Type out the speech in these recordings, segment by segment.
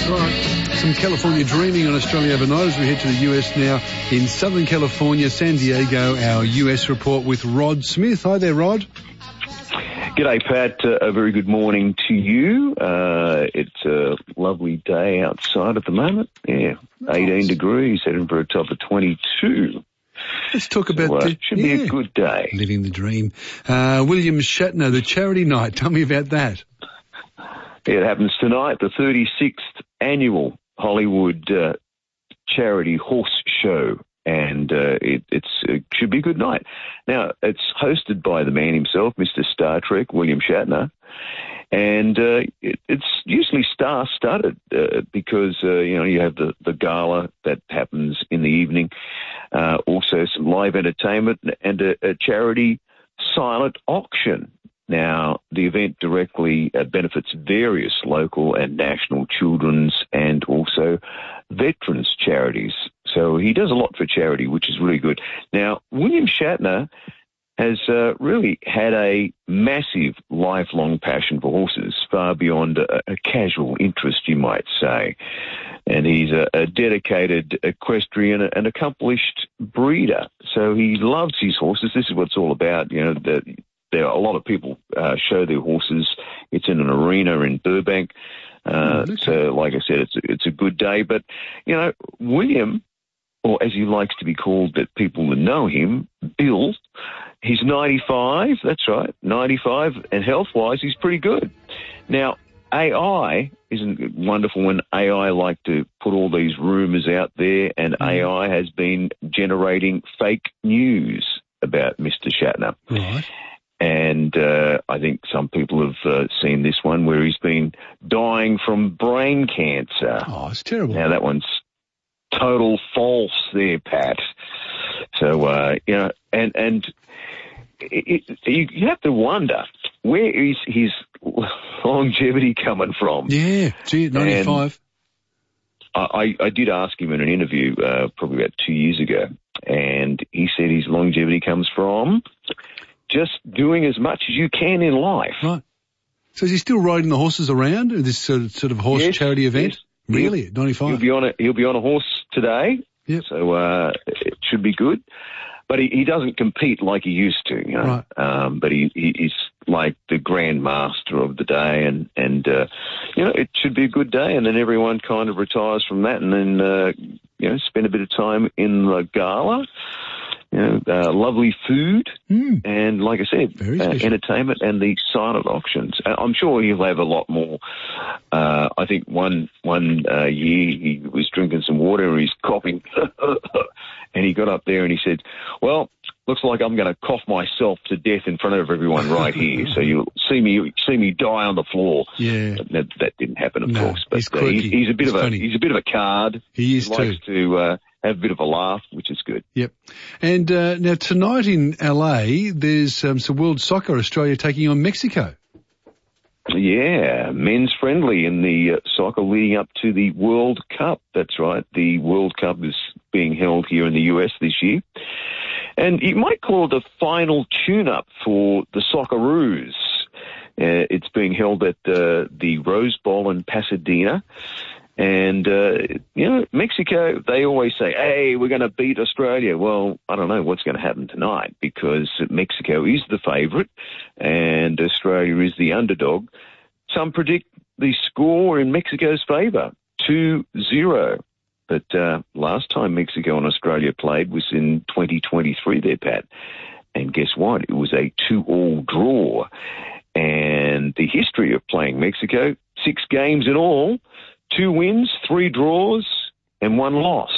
Right. Some California dreaming on Australia overnight as we head to the US now in Southern California, San Diego, our US report with Rod Smith. Hi there, Rod. G'day, Pat. A very good morning to you. It's a lovely day outside at the moment. Yeah, 18 degrees, heading for a top of 22. Let's talk about should be a good day. Living the dream. William Shatner, the charity night. Tell me about that. Yeah, it happens tonight, the 36th annual Hollywood charity horse show. And it should be a good night. Now, it's hosted by the man himself, Mr. Star Trek, William Shatner. And it's usually star-studded because, you have the gala that happens in the evening, also some live entertainment and a charity silent auction. Now, the event directly benefits various local and national children's and also veterans charities. So he does a lot for charity, which is really good. Now, William Shatner has really had a massive lifelong passion for horses, far beyond a casual interest, you might say. And he's a dedicated equestrian and accomplished breeder. So he loves his horses. This is what it's all about. There are a lot of people show their horses. It's in an arena in Burbank. So, like I said, it's a good day. But, William, or as he likes to be called, that people that know him, Bill, he's 95. That's right, 95. And health-wise, he's pretty good. Now, AI, isn't it wonderful when AI like to put all these rumours out there, and AI has been generating fake news about Mr. Shatner. Right. And I think some people have seen this one where he's been dying from brain cancer. Oh, it's terrible. Now, that one's total false there, Pat. So, and you have to wonder, where is his longevity coming from? Yeah, gee, 95. And I did ask him in an interview probably about 2 years ago, and he said his longevity comes from just doing as much as you can in life. Right. So is he still riding the horses around at this sort of horse charity event? Yes. Really, at 95? He'll be on a horse today. Yep. So it should be good. But he doesn't compete like he used to, Right. But he's like the grand master of the day, and it should be a good day. And then everyone kind of retires from that, and then spend a bit of time in the gala. Lovely food, and like I said, entertainment and the silent auctions. I'm sure he'll have a lot more. I think one year he was drinking some water and he's coughing, and he got up there and he said, "Well, looks like I'm going to cough myself to death in front of everyone right here. So you'll see me die on the floor." Yeah, that didn't happen, of course. But he's a bit of a card. He is he likes to have a bit of a laugh, which is good. Yep. And now tonight in LA, there's some World Soccer Australia taking on Mexico. Yeah, men's friendly in the soccer leading up to the World Cup. That's right. The World Cup is being held here in the US this year. And you might call it the final tune-up for the Socceroos. It's being held at the Rose Bowl in Pasadena. And, Mexico, they always say, hey, we're going to beat Australia. Well, I don't know what's going to happen tonight because Mexico is the favourite and Australia is the underdog. Some predict the score in Mexico's favour, 2-0. But last time Mexico and Australia played was in 2023 there, Pat. And guess what? It was a 2-2 draw. And the history of playing Mexico, 6 games in all, 2 wins, 3 draws, and 1 loss.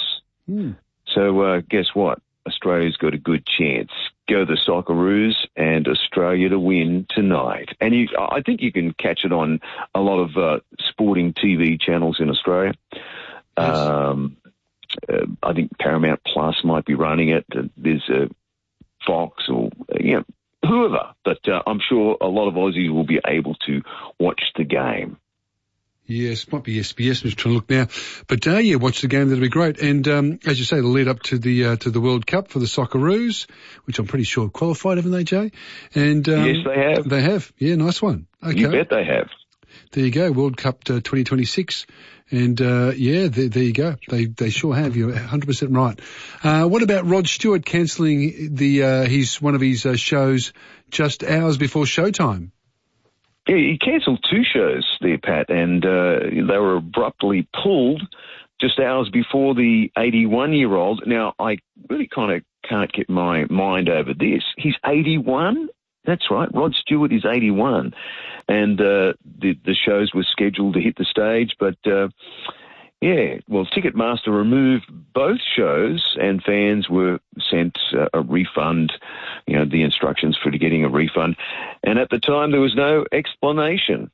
So guess what? Australia's got a good chance. Go the Socceroos and Australia to win tonight. And I think you can catch it on a lot of sporting TV channels in Australia. Yes. I think Paramount Plus might be running it. There's Fox or whoever. But I'm sure a lot of Aussies will be able to watch the game. Yes, might be SBS. I'm just trying to look now. But, watch the game. That'll be great. And, as you say, the lead up to the World Cup for the Socceroos, which I'm pretty sure have qualified, haven't they, Jay? And, yes, they have. They have. Yeah, nice one. Okay. You bet they have. there you go, World Cup 2026. And, there you go. They sure have. You're 100% right. What about Rod Stewart cancelling one of his shows just hours before showtime? Yeah, he cancelled 2 shows there, Pat, and they were abruptly pulled just hours before the 81-year-old. Now, I really kind of can't get my mind over this. He's 81? That's right, Rod Stewart is 81. And the shows were scheduled to hit the stage, but Ticketmaster removed both shows and fans were sent a refund, the instructions for getting a refund. And at the time, there was no explanation.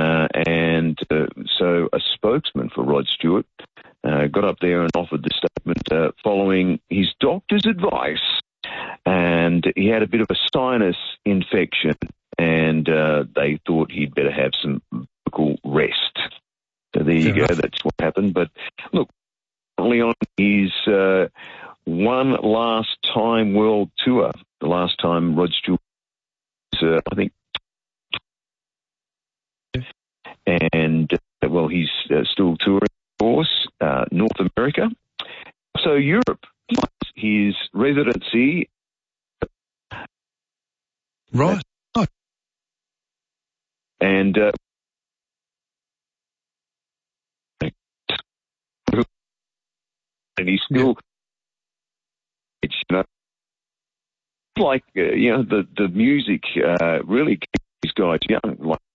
So a spokesman for Rod Stewart got up there and offered the statement following his doctor's advice. And he had a bit of a sinus infection, and they thought he'd better have some vocal rest. So there you go. That's what happened. But look, only on his one last time world tour, the last time Rod Stewart was, I think, and he's still touring, of course, North America. So Europe, his residency. Right. And he's still, the music really keeps these guys young. Like